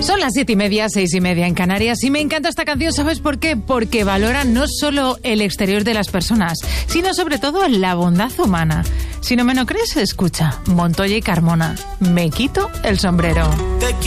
Son las 7:30, 6:30 en Canarias y me encanta esta canción, ¿sabes por qué? Porque valora no solo el exterior de las personas, sino sobre todo la bondad humana. Si no me lo crees, escucha, Montoya y Carmona, Me quito el sombrero. Te